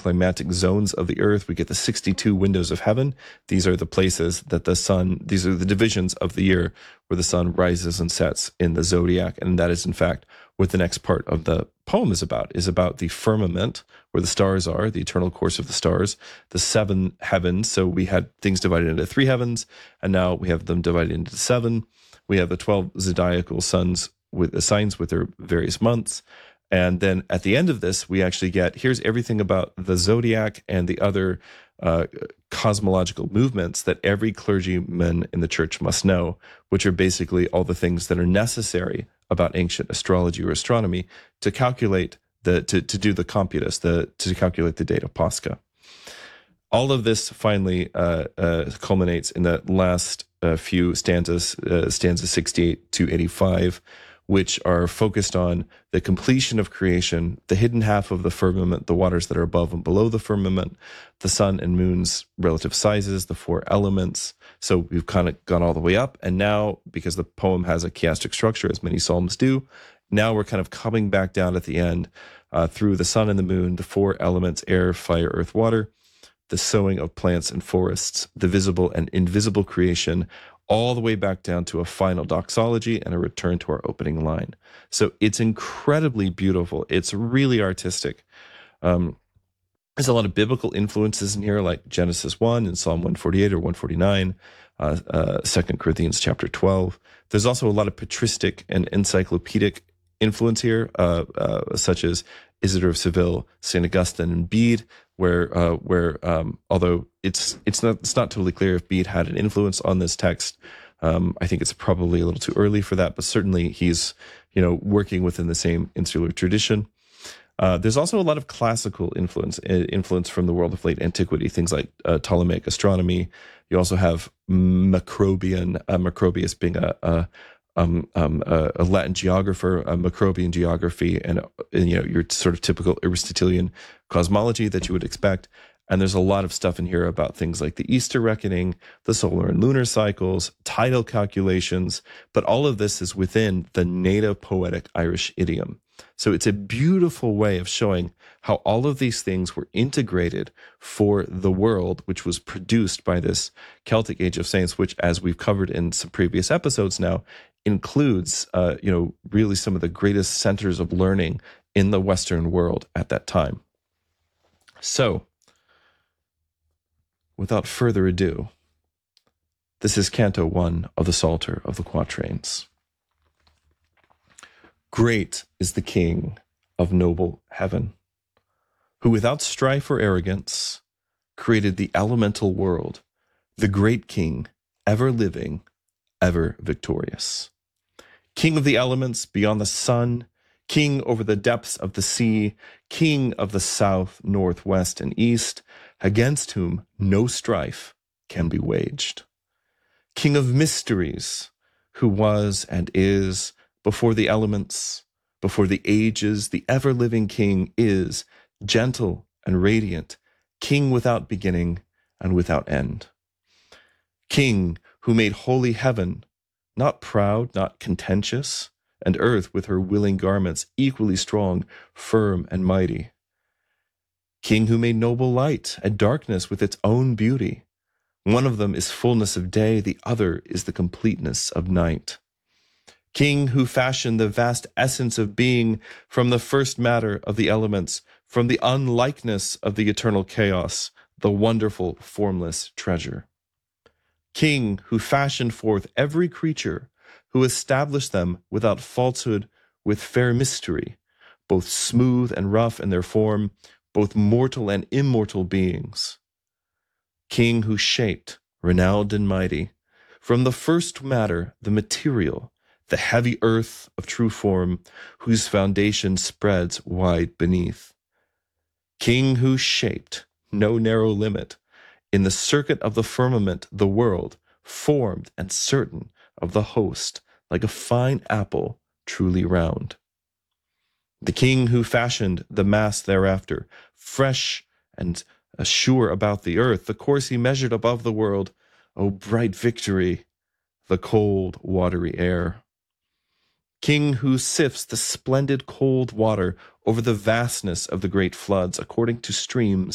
climatic zones of the earth. We get the 62 windows of heaven. These are the places that these are the divisions of the year where the sun rises and sets in the zodiac. And that is, in fact, what the next part of the poem is about the firmament, where the stars are, the eternal course of the stars, the 7 heavens. So we had things divided into 3 heavens, and now we have them divided into 7. We have the 12 zodiacal signs with their various months. And then at the end of this, we actually get, here's everything about the zodiac and the other cosmological movements that every clergyman in the church must know, which are basically all the things that are necessary about ancient astrology or astronomy to calculate to do the computus, to calculate the date of Pascha. All of this finally culminates in the last few stanzas 68 to 85, which are focused on the completion of creation, the hidden half of the firmament, the waters that are above and below the firmament, the sun and moon's relative sizes, the 4 elements. So we've kind of gone all the way up. And now, because the poem has a chiastic structure, as many psalms do, now we're kind of coming back down at the end through the sun and the moon, the 4 elements, air, fire, earth, water, the sowing of plants and forests, the visible and invisible creation, all the way back down to a final doxology and a return to our opening line. So it's incredibly beautiful. It's really artistic. There's a lot of biblical influences in here, like Genesis 1 and Psalm 148 or 149, 2 Corinthians chapter 12. There's also a lot of patristic and encyclopedic influence here, such as Isidore of Seville, St. Augustine, and Bede, where although it's not totally clear if Bede had an influence on this text. I think it's probably a little too early for that, but certainly he's working within the same insular tradition. There's also a lot of classical influence from the world of late antiquity, things like Ptolemaic astronomy. You also have Macrobius being a Latin geographer, Macrobian geography, and your sort of typical Aristotelian cosmology that you would expect. And there's a lot of stuff in here about things like the Easter reckoning, the solar and lunar cycles, tidal calculations, but all of this is within the native poetic Irish idiom. So it's a beautiful way of showing how all of these things were integrated for the world, which was produced by this Celtic Age of Saints, which, as we've covered in some previous episodes now, includes, really some of the greatest centers of learning in the Western world at that time. So, without further ado, this is Canto 1 of the Psalter of the Quatrains. Great is the King of noble heaven, who without strife or arrogance created the elemental world, the great King, ever living, ever victorious. King of the elements beyond the sun, King over the depths of the sea, King of the south, north, west, and east, against whom no strife can be waged. King of mysteries, who was and is before the elements, before the ages, the ever-living King is gentle and radiant, King without beginning and without end. King who made holy heaven, not proud, not contentious, and earth with her willing garments equally strong, firm, and mighty. King who made noble light and darkness with its own beauty. One of them is fullness of day, the other is the completeness of night. King who fashioned the vast essence of being from the first matter of the elements, from the unlikeness of the eternal chaos, the wonderful formless treasure. King who fashioned forth every creature, who established them without falsehood, with fair mystery, both smooth and rough in their form, both mortal and immortal beings. King who shaped, renowned and mighty, from the first matter, the material, the heavy earth of true form, whose foundation spreads wide beneath. King who shaped, no narrow limit, in the circuit of the firmament, the world, formed and certain of the host, like a fine apple truly round. The King who fashioned the mass thereafter, fresh and sure about the earth, the course he measured above the world, O bright victory, the cold, watery air. King who sifts the splendid cold water over the vastness of the great floods according to streams